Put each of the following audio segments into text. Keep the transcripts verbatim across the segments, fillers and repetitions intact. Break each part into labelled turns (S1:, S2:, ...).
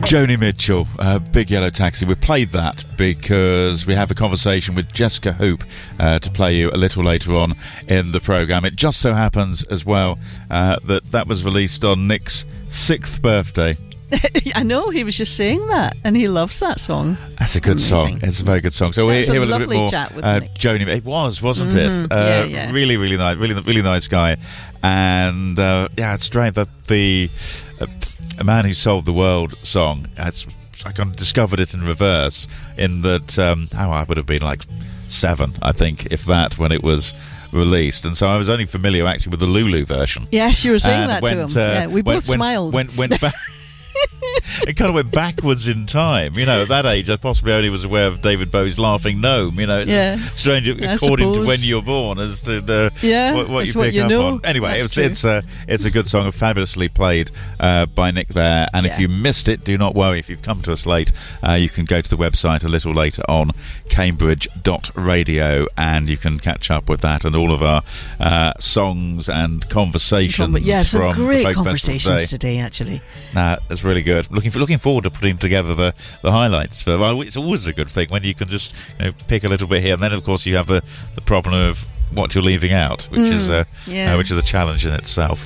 S1: Joni Mitchell, uh, Big Yellow Taxi. We played that because we have a conversation with Jessica Hoop uh, to play you a little later on in the programme. It just so happens as well uh, that that was released on Nick's sixth birthday.
S2: I know, he was just saying that, and he loves that song.
S1: That's a good
S2: Amazing.
S1: song. It's a very good song. So we'll hear a little bit more.
S2: Chat with
S1: uh,
S2: Nick.
S1: Joni, it was, wasn't
S2: mm-hmm.
S1: it? Uh,
S2: yeah, yeah.
S1: Really, really nice. Really, really nice guy. And uh, yeah, it's strange that the uh, A Man Who Sold the World song, it's, I kind of discovered it in reverse. In that, um, oh, I would have been like seven, I think, if that, when it was released, and so I was only familiar actually with the Lulu version.
S2: Yes, you were saying
S1: and
S2: that
S1: went,
S2: to him.
S1: Uh,
S2: yeah, we both
S1: went,
S2: smiled.
S1: Went, went, went back. It kind of went backwards in time. You know, at that age, I possibly only was aware of David Bowie's Laughing Gnome. You know, it's
S2: yeah,
S1: strange according to when you're born as to the,
S2: yeah,
S1: what, what you
S2: what
S1: pick
S2: you
S1: up
S2: know.
S1: on. Anyway, it's,
S2: true.
S1: it's, a, it's a good song, fabulously played uh, by Nick there. And
S2: yeah.
S1: if you missed it, do not worry. If you've come to us late, uh, you can go to the website a little later on, cambridge dot radio, and you can catch up with that and all of our uh, songs and conversations.
S2: Con- yeah, some
S1: from
S2: great
S1: the
S2: conversations today, actually.
S1: Nah, that's really good. Looking for, looking forward to putting together the, the highlights. For, well, it's always a good thing when you can just, you know, pick a little bit here, and then of course you have the, the problem of what you're leaving out, which
S2: mm,
S1: is a
S2: yeah.
S1: uh, which is a challenge in itself.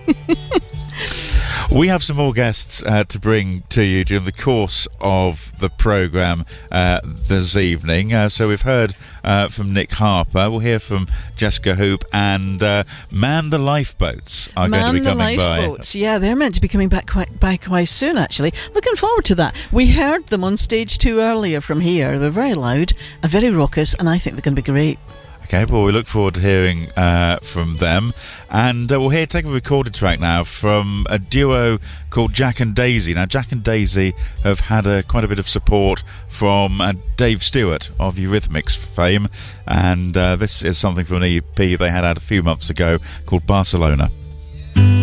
S1: We have some more guests uh, to bring to you during the course of the programme uh, this evening. Uh, so we've heard uh, from Nick Harper. We'll hear from Jessica Hoop, and uh, Man the Lifeboats are
S2: Man
S1: going to be coming
S2: the
S1: by.
S2: Lifeboats, yeah, they're meant to be coming back quite, by quite soon, actually. Looking forward to that. We heard them on stage two earlier from here. They're very loud and very raucous, and I think they're going to be great.
S1: Okay, well, we look forward to hearing uh, from them. And uh, we'll hear take a recorded track now from a duo called Jack and Daisy. Now, Jack and Daisy have had uh, quite a bit of support from uh, Dave Stewart of Eurythmics fame. And uh, this is something from an E P they had out a few months ago called Barcelona.